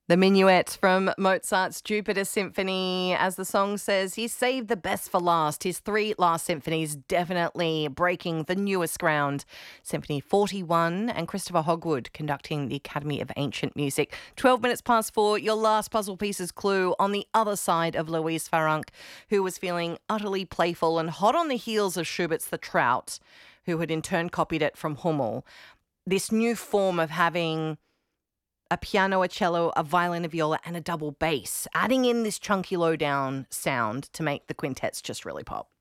The Minuet from Mozart's Jupiter Symphony. As the song says, he saved the best for last. His three last symphonies definitely breaking the newest ground. Symphony 41 and Christopher Hogwood conducting the Academy of Ancient Music. 12 minutes past 4, your last puzzle pieces clue on the other side of Louise Farrenc, who was feeling utterly playful and hot on the heels of Schubert's The Trout, who had in turn copied it from Hummel. This new form of having a piano, a cello, a violin, a viola, and a double bass, adding in this chunky low-down sound to make the quintets just really pop.